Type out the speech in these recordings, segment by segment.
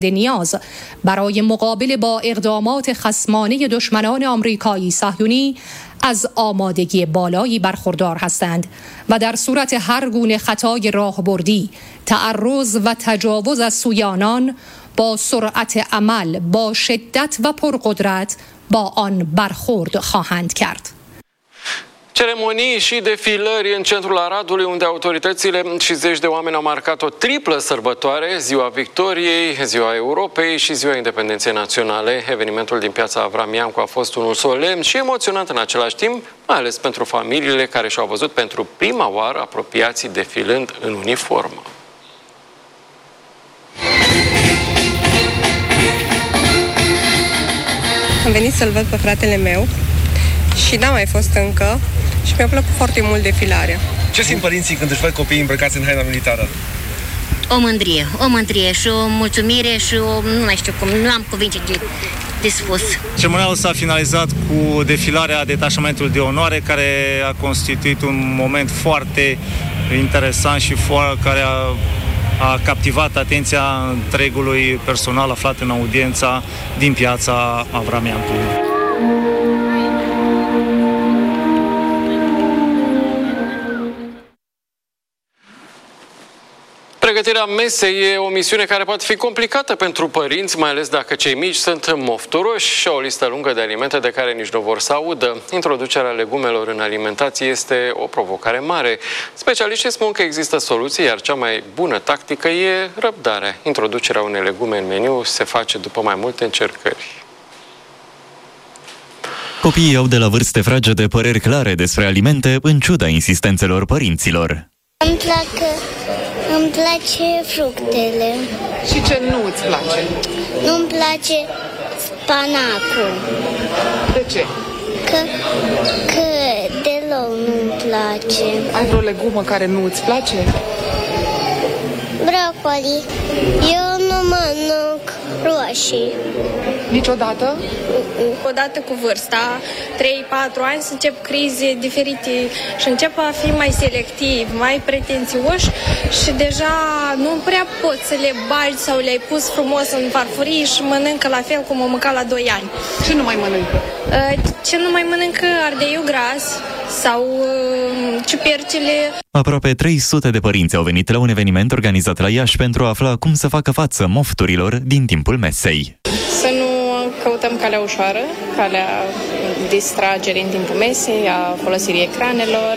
نیاز برای مقابله با اقدامات خصمانه دشمنان آمریکایی صهیونی از آمادگی بالایی برخوردار هستند و در صورت هر گونه خطای راهبردی، تعرض و تجاوز از سوی آنان با سرعت عمل، با شدت و پرقدرت با آن برخورد خواهند کرد. Ceremonii și defilări în centrul Aradului, unde autoritățile și zeci de oameni au marcat o triplă sărbătoare, Ziua Victoriei, Ziua Europei și Ziua Independenței Naționale. Evenimentul din piața Avram Iancu a fost unul solemn și emoționant în același timp, mai ales pentru familiile care și-au văzut pentru prima oară apropiații defilând în uniformă. Am venit să-l văd pe fratele meu și n-am mai fost încă și mi-a plăcut foarte mult defilarea. Ce simt părinții când își văd copiii îmbrăcați în haina militară? O mândrie și o mulțumire și nu mai știu cum, nu am cuvinte de spus. Ceremonialul s-a finalizat cu defilarea detașamentului de onoare, care a constituit un moment foarte interesant și care a captivat atenția întregului personal aflat în audiența din piața Avram Iancu. Pregătirea mesei e o misiune care poate fi complicată pentru părinți, mai ales dacă cei mici sunt mofturoși și au o listă lungă de alimente de care nici nu vor să audă. Introducerea legumelor în alimentație este o provocare mare. Specialiștii spun că există soluții, iar cea mai bună tactică e răbdarea. Introducerea unei legume în meniu se face după mai multe încercări. Copiii au de la vârste fragede păreri clare despre alimente, în ciuda insistențelor părinților. Îmi place fructele. Și ce nu îți place? Nu-mi place spanacul. De ce? Că deloc nu-mi place. Ai vreo legumă care nu îți place? Brocoli. Eu nu mănânc roșii. Niciodată? Odată cu vârsta, 3-4 ani, să încep crize diferite și încep a fi mai selectiv, mai pretențioși și deja nu prea poți să le bagi sau le-ai pus frumos în farfurii și mănâncă la fel cum o mânca la 2 ani. Ce nu mai mănâncă? Ce nu mai mănâncă? Ardeiul gras sau ciupercile. Aproape 300 de părinți au venit la un eveniment organizat la Iași pentru a afla cum să facă față mofturilor din timpul mesei. Să nu căutăm calea ușoară, calea distragerii în timpul mesei, a folosirii ecranelor,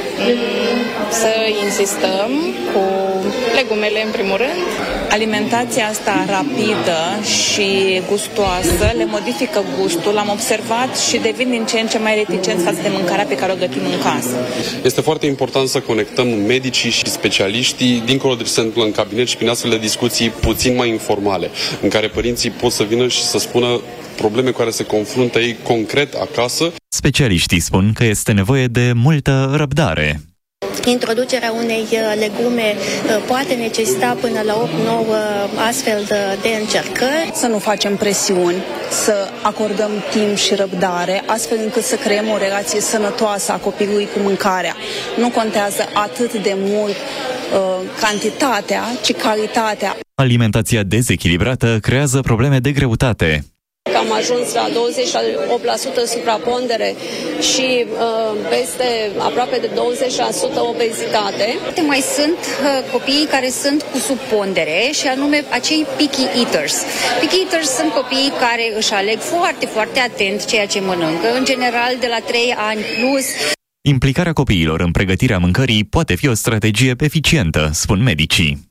să insistăm cu legumele în primul rând. Alimentația asta rapidă și gustoasă le modifică gustul, am observat, și devin din ce în ce mai reticenți față de mâncarea pe care o gătim în casă. Este foarte important să conectăm medicii și specialiștii dincolo de ce se întâmplă în cabinet și prin astfel de discuții puțin mai informale, în care părinții pot să vină și să spună probleme cu care se confruntă ei concret acasă. Specialiștii spun că este nevoie de multă răbdare. Introducerea unei legume poate necesita până la 8-9 astfel de încercări. Să nu facem presiuni, să acordăm timp și răbdare, astfel încât să creăm o relație sănătoasă a copilului cu mâncarea. Nu contează atât de mult cantitatea, ci calitatea. Alimentația dezechilibrată creează probleme de greutate. Am ajuns la 28% suprapondere și peste aproape de 20% obezitate. Mai sunt copiii care sunt cu subpondere și anume acei picky eaters. Picky eaters sunt copiii care își aleg foarte, foarte atent ceea ce mănâncă, în general de la 3 ani plus. Implicarea copiilor în pregătirea mâncării poate fi o strategie eficientă, spun medicii.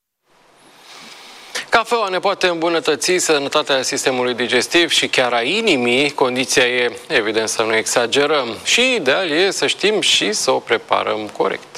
Cafeaua ne poate îmbunătăți sănătatea sistemului digestiv și chiar a inimii. Condiția e, evident, să nu exagerăm. Și ideal e să știm și să o preparăm corect.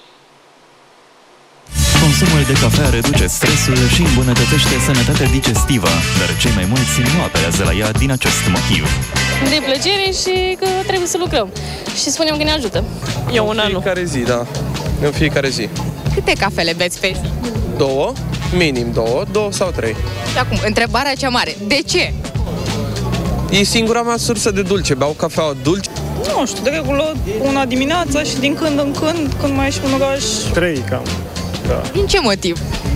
Consumul de cafea reduce stresul și îmbunătățește sănătatea digestivă, dar cei mai mulți nu apelează la ea din acest motiv. De plăcere și că trebuie să lucrăm. Și spunem că ne ajută. Eu una nu. În fiecare zi, da. În fiecare zi. Câte cafele beți pe zi? 2, minim 2 sau 3. Și acum, întrebarea cea mare, de ce? E singura mea sursă de dulce, beau cafeaua dulce. Nu știu, de regulă una dimineața și din când în când mai ieși un oraș. 3 cam, da. Din ce motiv?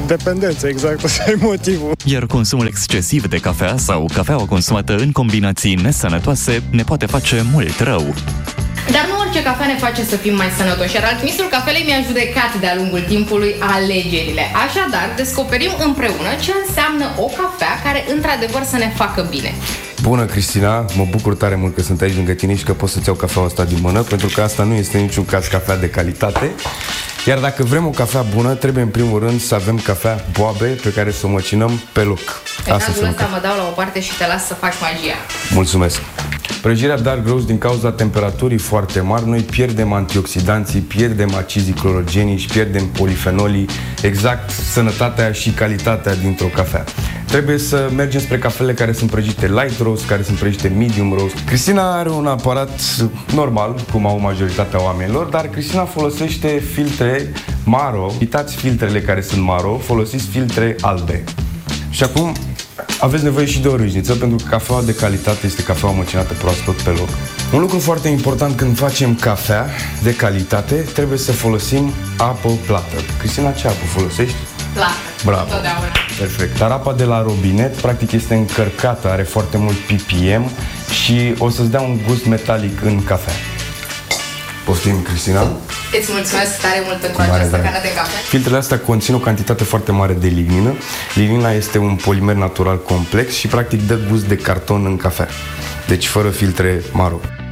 Dependență, exact, ăsta e motivul. Iar consumul excesiv de cafea sau cafeaua consumată în combinații nesănătoase ne poate face mult rău. Dar nu orice cafea ne face să fim mai sănătoși, iar alchimistul cafelei mi-a judecat de-a lungul timpului alegerile. Așadar, descoperim împreună ce înseamnă o cafea care într-adevăr să ne facă bine. Bună, Cristina! Mă bucur tare mult că sunt aici lângă tine și că pot să-ți iau cafeaua asta din mână, pentru că asta nu este în niciun caz cafea de calitate. Iar dacă vrem o cafea bună, trebuie în primul rând să avem cafea boabe pe care să o măcinăm pe loc. În cazul ăsta mă dau la o parte și te las să faci magia. Mulțumesc! Prăjirea dark roast, din cauza temperaturii foarte mari, noi pierdem antioxidanții, pierdem acizii clorogenici, pierdem polifenolii, exact sănătatea și calitatea dintr-o cafea. Trebuie să mergem spre cafelele care sunt prăjite light roast, care sunt prăjite medium roast. Cristina are un aparat normal, cum au majoritatea oamenilor, dar Cristina folosește filtre Maro. Uitați filtrele care sunt Maro, folosiți filtre albe. Și acum aveți nevoie și de o râșniță, pentru că cafeaua de calitate este cafeaua măcinată proaspăt pe loc. Un lucru foarte important când facem cafea de calitate, trebuie să folosim apă plată. Cristina, ce apă folosești? Plată. Bravo. Perfect. Dar apa de la robinet, practic, este încărcată, are foarte mult ppm și o să-ți dea un gust metalic în cafea. Poftim, Cristina? Îți mulțumesc tare mult pentru această cană de cafea. Filtrele astea conțin o cantitate foarte mare de lignină. Lignina este un polimer natural complex și practic dă gust de carton în cafea. Deci fără filtre Maro.